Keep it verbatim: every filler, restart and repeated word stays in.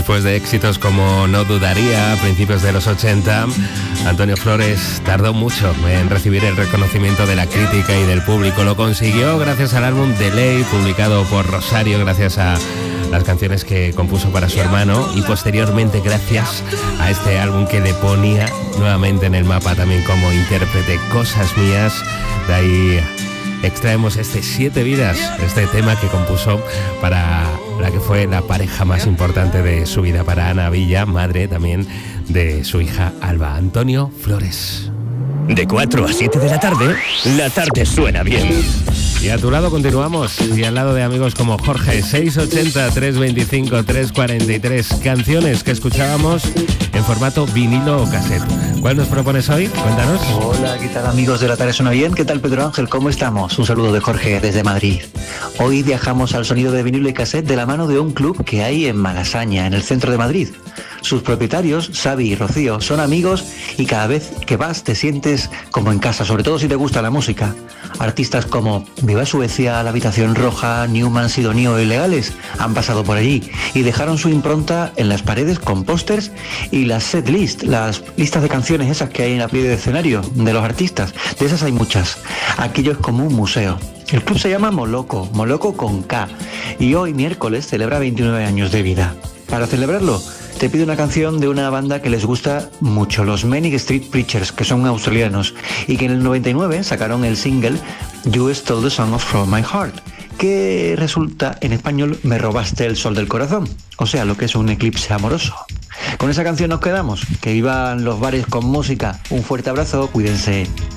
Después de éxitos como No Dudaría a principios de los ochenta, Antonio Flores tardó mucho en recibir el reconocimiento de la crítica y del público. Lo consiguió gracias al álbum The Ley, publicado por Rosario, gracias a las canciones que compuso para su hermano, y posteriormente gracias a este álbum que le ponía nuevamente en el mapa también como intérprete. Cosas Mías, de ahí extraemos este Siete Vidas, este tema que compuso para la que fue la pareja más importante de su vida, para Ana Villa, madre también de su hija Alba. Antonio Flores. De cuatro a siete de la tarde, la tarde suena bien. Y a tu lado continuamos, y al lado de amigos como Jorge. Seiscientos ochenta, trescientos veinticinco, trescientos cuarenta y tres, canciones que escuchábamos en formato vinilo o cassette. ¿Cuál nos propones hoy? Cuéntanos. Hola, ¿qué tal amigos de La Tarde Suena Bien? ¿Qué tal Pedro Ángel? ¿Cómo estamos? Un saludo de Jorge desde Madrid. Hoy viajamos al sonido de vinilo y cassette de la mano de un club que hay en Malasaña, en el centro de Madrid. Sus propietarios, Xavi y Rocío, son amigos y cada vez que vas te sientes como en casa, sobre todo si te gusta la música. Artistas como Viva Suecia, La Habitación Roja, Newman, Sidonío y Legales han pasado por allí y dejaron su impronta en las paredes con pósters y las set list, las listas de canciones esas que hay en la pie de escenario de los artistas. De esas hay muchas. Aquello es como un museo. El club se llama Moloco, Moloco con K, y hoy miércoles celebra veintinueve años de vida. Para celebrarlo, te pido una canción de una banda que les gusta mucho, los Manic Street Preachers, que son australianos y que en el noventa y nueve sacaron el single You Stole the Song from My Heart, que resulta en español Me robaste el sol del corazón, o sea, lo que es un eclipse amoroso. Con esa canción nos quedamos. Que vivan los bares con música. Un fuerte abrazo, cuídense.